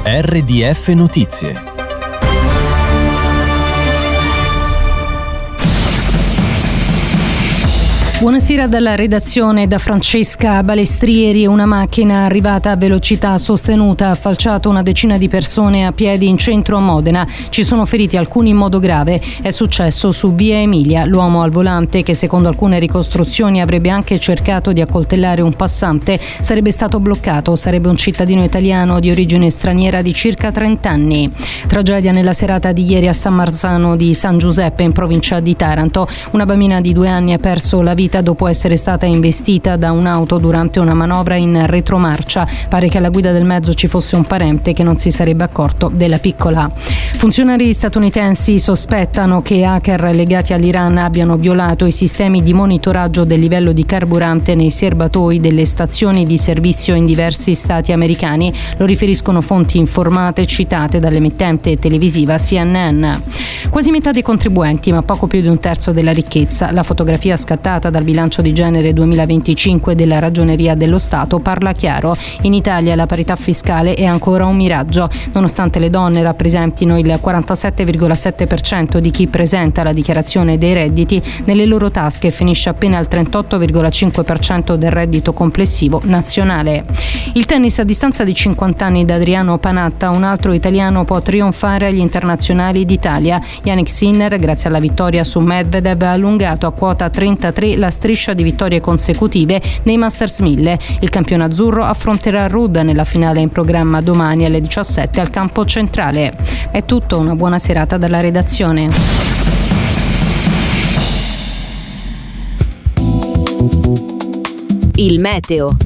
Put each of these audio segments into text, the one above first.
RDF Notizie. Buonasera dalla redazione, da Francesca Balestrieri. Una macchina arrivata a velocità sostenuta ha falciato una decina di persone a piedi in centro a Modena. Ci sono feriti, alcuni in modo grave. È successo su via Emilia. L'uomo al volante, che secondo alcune ricostruzioni avrebbe anche cercato di accoltellare un passante, sarebbe stato bloccato. Sarebbe un cittadino italiano di origine straniera di circa 30 anni. Tragedia nella serata di ieri a San Marzano di San Giuseppe, in provincia di Taranto. Una bambina di 2 anni ha perso la vita dopo essere stata investita da un'auto durante una manovra in retromarcia. Pare che alla guida del mezzo ci fosse un parente che non si sarebbe accorto della piccola. Funzionari statunitensi sospettano che hacker legati all'Iran abbiano violato i sistemi di monitoraggio del livello di carburante nei serbatoi delle stazioni di servizio in diversi stati americani. Lo riferiscono fonti informate citate dall'emittente televisiva CNN. Quasi metà dei contribuenti, ma poco più di un terzo della ricchezza. La fotografia scattata dal bilancio di genere 2025 della Ragioneria dello Stato parla chiaro. In Italia la parità fiscale è ancora un miraggio. Nonostante le donne rappresentino il 47,7% di chi presenta la dichiarazione dei redditi, nelle loro tasche finisce appena il 38,5% del reddito complessivo nazionale. Il tennis a distanza di 50 anni da Adriano Panatta, un altro italiano può trionfare agli internazionali d'Italia. Jannik Sinner, grazie alla vittoria su Medvedev, ha allungato a quota 33 la striscia di vittorie consecutive nei Masters 1000. Il campione azzurro affronterà Ruud nella finale in programma domani alle 17 al campo centrale. È tutto, una buona serata dalla redazione. Il meteo.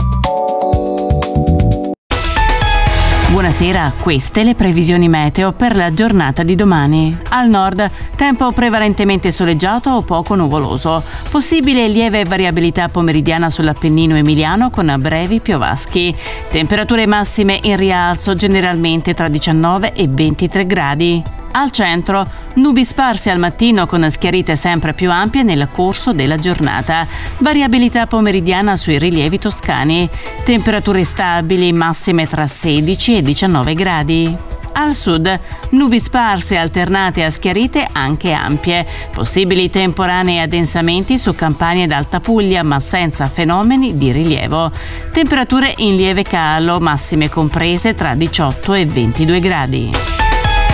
Buonasera, queste le previsioni meteo per la giornata di domani. Al nord, tempo prevalentemente soleggiato o poco nuvoloso. Possibile lieve variabilità pomeridiana sull'Appennino emiliano con brevi piovaschi. Temperature massime in rialzo generalmente tra 19 e 23 gradi. Al centro, nubi sparse al mattino con schiarite sempre più ampie nel corso della giornata. Variabilità pomeridiana sui rilievi toscani. Temperature stabili, massime tra 16 e 19 gradi. Al sud, nubi sparse alternate a schiarite anche ampie. Possibili temporanei addensamenti su campagne ed Alta Puglia, ma senza fenomeni di rilievo. Temperature in lieve calo, massime comprese tra 18 e 22 gradi.